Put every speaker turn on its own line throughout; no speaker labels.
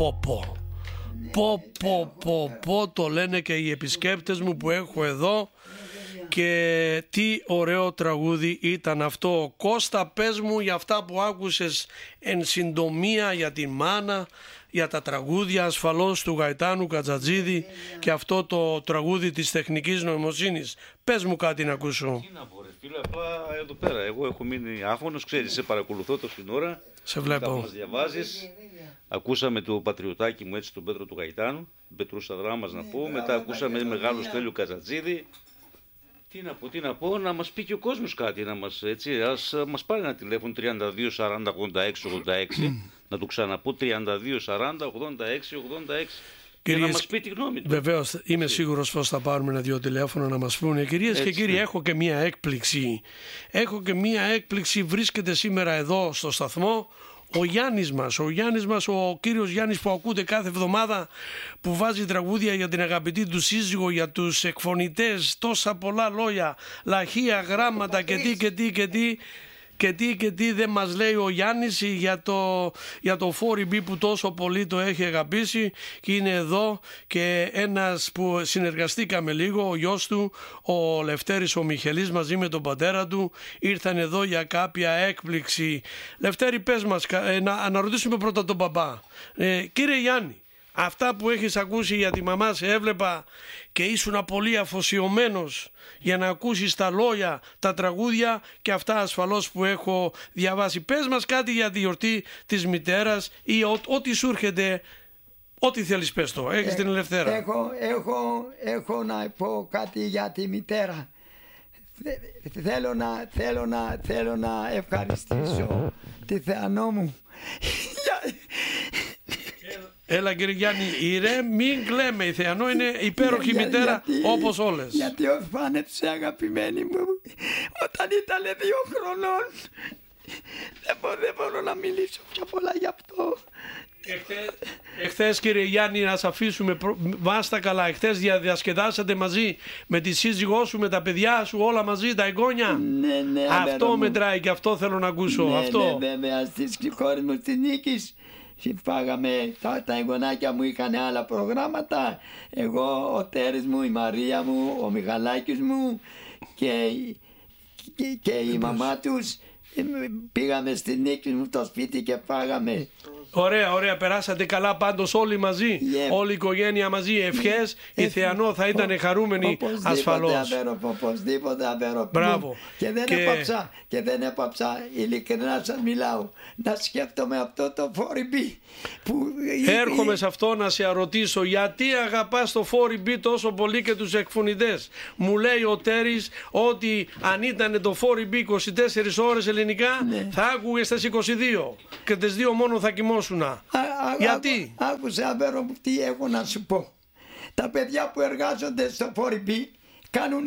Πω, το λένε και οι επισκέπτες μου που έχω εδώ. Και τι ωραίο τραγούδι ήταν αυτό. Κώστα, πες μου για αυτά που άκουσες εν συντομία, για την μάνα, για τα τραγούδια ασφαλώς του Γαϊτάνου Κατζατζίδη και αυτό το τραγούδι της τεχνικής νοημοσύνης. Πες μου κάτι να ακούσω.
Τι να πω ρε φίλε, απλά εδώ πέρα εγώ έχω μείνει άφωνος, ξέρεις, σε παρακολουθώ τόση ώρα.
Σε βλέπω.
Μας διαβάζεις. Ακούσαμε το πατριωτάκι μου, έτσι, τον Πέτρο του Γαϊτάνου, Πετρούσα Δράμας να πω. Μετά ακούσαμε μεγάλο Στέλιο Κατζατζίδη. Τι να πω, να μας πει και ο κόσμος κάτι, ας μας πάρει ένα τηλέφωνο 32 40 86 86, να του ξαναπώ 32 40 86 86. Και να μας πει τη γνώμη του.
Βεβαίως, είμαι σίγουρος πως θα πάρουμε ένα-δυο τηλέφωνα να μας πούνε. Κυρίες και κύριοι, έχω και μία έκπληξη. Βρίσκεται σήμερα εδώ στο σταθμό ο Γιάννης μας, ο κύριος Γιάννης που ακούτε κάθε εβδομάδα, που βάζει τραγούδια για την αγαπητή του σύζυγο, για τους εκφωνητές, τόσα πολλά λόγια, λαχεία γράμματα και τι δεν μας λέει ο Γιάννης για το 4B που τόσο πολύ το έχει αγαπήσει, και είναι εδώ και ένας που συνεργαστήκαμε λίγο, ο γιος του, ο Λευτέρης ο Μιχελής, μαζί με τον πατέρα του ήρθαν εδώ για κάποια έκπληξη. Λευτέρη, πες μας, να ρωτήσουμε πρώτα τον μπαμπά. Κύριε Γιάννη, αυτά που έχεις ακούσει για τη μαμά σε έβλεπα και ήσουν πολύ αφοσιωμένος για να ακούσεις τα λόγια, τα τραγούδια και αυτά ασφαλώς που έχω διαβάσει. Πες μας κάτι για τη γιορτή της μητέρας ή ό,τι σου έρχεται, ό,τι θέλεις πες το, έχεις την ελευθερία.
Έχω να πω κάτι για τη μητέρα. Θέλω να ευχαριστήσω τη Θεανό μου.
Έλα κύριε Γιάννη, μην κλαίμε, η Θεανό είναι υπέροχη μητέρα όπως όλες.
Γιατί ο Φάνεψε, αγαπημένη μου, όταν ήταν 2 χρονών, δεν μπορώ να μιλήσω πιο πολλά γι' αυτό.
Εχθές κύριε Γιάννη, να σε αφήσουμε, βάστα καλά, εχθές διασκεδάσατε μαζί με τη σύζυγό σου, με τα παιδιά σου, όλα μαζί, τα εγγόνια.
Ναι,
αυτό μετράει και αυτό θέλω να ακούσω.
Ναι, βέβαια, στις χώρες μου της Νίκης φάγαμε, τα εγγονάκια μου είχαν άλλα προγράμματα, εγώ, ο Τέρης μου, η Μαρία μου, ο Μιχαλάκης μου και η μαμά τους. Πήγαμε στη Νίκη μου το σπίτι και φάγαμε.
Ωραία, περάσατε καλά πάντως όλοι μαζί, όλη η οικογένεια μαζί, ευχές, η Θεανό θα ήταν χαρούμενη ασφαλώς.
Οπωσδήποτε αβέρω.
Μπράβο.
Και δεν έπαψα, ειλικρινά σας μιλάω, να σκέφτομαι αυτό το 4B που...
Έρχομαι σε αυτό να σε ρωτήσω, γιατί αγαπάς το 4B τόσο πολύ και τους εκφωνητές. Μου λέει ο Τέρης ότι αν ήταν το 4B 24 ώρες ελληνικά, θα άκουγες στις 22 και τις 2 μόνο θα κοιμόσουνα. Γιατί?
Άκουσε αβέρο μου τι έχω να σου πω. Τα παιδιά που εργάζονται στο 4B κάνουν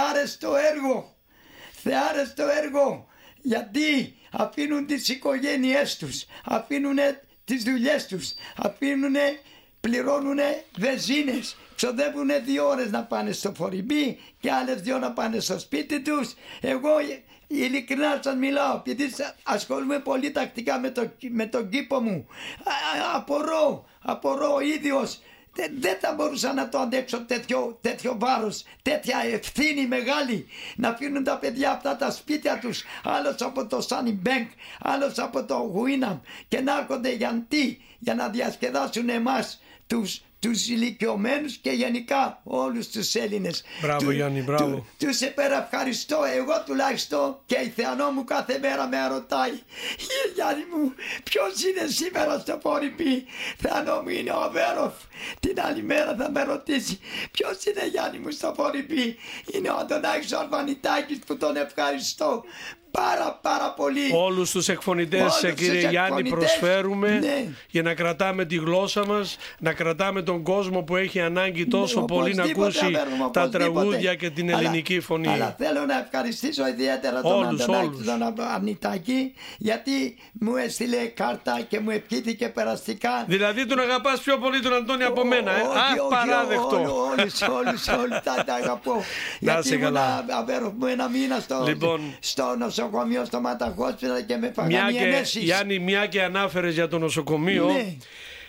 θεάρεστο έργο. Γιατί αφήνουν τις οικογένειές τους, αφήνουν τις δουλειές τους, πληρώνουν βενζίνες, ξοδεύουν 2 ώρες να πάνε στο 4B και άλλες 2 να πάνε στο σπίτι τους. Εγώ ειλικρινά σας μιλάω, επειδή ασχολούμαι πολύ τακτικά με τον κήπο μου, απορώ ο ίδιος. Δεν θα μπορούσα να το αντέξω τέτοιο βάρος, τέτοια ευθύνη μεγάλη, να αφήνουν τα παιδιά αυτά τα σπίτια τους, άλλος από το Sunny Bank, άλλος από το Γουίναμ, και να έρχονται για να διασκεδάσουν εμάς τους ηλικιωμένους και γενικά όλους τους Έλληνες.
Μπράβο Γιάννη, μπράβο.
Τους υπερευχαριστώ, εγώ τουλάχιστον, και η Θεανό μου κάθε μέρα με ρωτάει, Γιάννη μου, ποιος είναι σήμερα στο 4B? Θεανό μου είναι ο Αβέροφ. Την άλλη μέρα θα με ρωτήσει, ποιος είναι Γιάννη μου στο 4B? Είναι ο Αντωνάκης ο Αρβανιτάκης, που τον ευχαριστώ πάρα πολύ.
Όλους τους εκφωνητές, κύριε Γιάννη, προσφέρουμε για να κρατάμε τη γλώσσα μας, να κρατάμε τον κόσμο που έχει ανάγκη τόσο πολύ να ακούσει τα τραγούδια και την ελληνική φωνή.
Αλλά θέλω να ευχαριστήσω ιδιαίτερα τον Αντωνάκη τον Αρβανιτάκη, γιατί μου έστειλε κάρτα και μου ευχήθηκε περαστικά.
Δηλαδή τον αγαπάς πιο πολύ τον Αντώνη από μένα, απαράδεκτο.
Όλους τα αγαπώ. Γιατί ήμουν ένα μήνα στο νοσοκομείο, στο Ματαχόσπιταλ, και με φάγανε ενέσεις.
Γιάννη, μια και ανάφερες για το νοσοκομείο,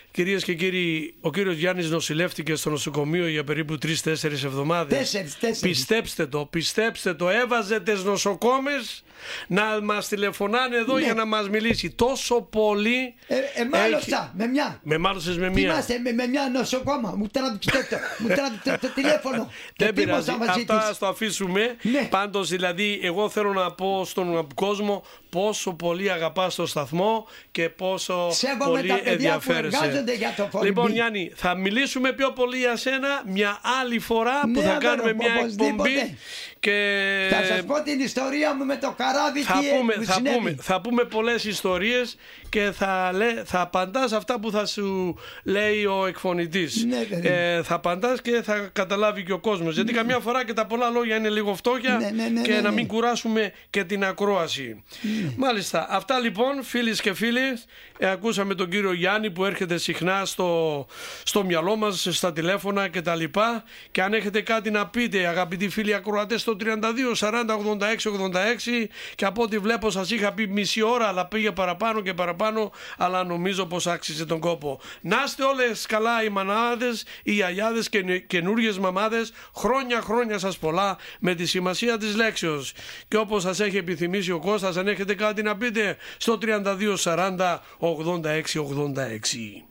Κυρίες και κύριοι, ο κύριος Γιάννης νοσηλεύτηκε στο νοσοκομείο για περίπου 3-4 εβδομάδες.
4.
Πιστέψτε το, έβαζε τις νοσοκόμες να μας τηλεφωνάνε εδώ για να μας μιλήσει. Τόσο πολύ.
Μάλωσα με μια.
Με μάλωσες με μια.
Είμαστε με μια νοσοκόμα. Μου τράβηξε το τηλέφωνο.
Δεν πειράζει. Αυτά στο αφήσουμε.
Ναι.
Πάντως δηλαδή εγώ θέλω να πω στον κόσμο πόσο πολύ αγαπάς το σταθμό και πόσο πολύ ενδιαφέρεσαι. Λοιπόν Γιάννη, θα μιλήσουμε πιο πολύ για σένα μια άλλη φορά που θα κάνουμε μια εκπομπή. Και
θα σας πω την ιστορία μου με το καράβι.
Θα πούμε πολλές ιστορίες και θα απαντάς αυτά που θα σου λέει ο εκφωνητής. Θα απαντάς και θα καταλάβει και ο κόσμος. Γιατί καμιά φορά και τα πολλά λόγια είναι λίγο φτώχεια και να μην κουράσουμε και την ακρόαση. Μάλιστα. Αυτά λοιπόν, φίλες και φίλοι. Ακούσαμε τον κύριο Γιάννη που έρχεται συχνά στο μυαλό μας, στα τηλέφωνα και τα λοιπά. Και αν έχετε κάτι να πείτε, αγαπητοί φίλοι ακροατές, στο 32 40 86 86, και από ό,τι βλέπω σας είχα πει μισή ώρα, αλλά πήγε παραπάνω και παραπάνω, αλλά νομίζω πως άξιζε τον κόπο. Να είστε όλες καλά οι μανάδες, οι γιαγιάδες και καινούργιες μαμάδες, χρόνια σας πολλά, με τη σημασία της λέξεως. Και όπως σας έχει επιθυμήσει ο Κώστας, αν έχετε κάτι να πείτε, στο 32 40 86 86.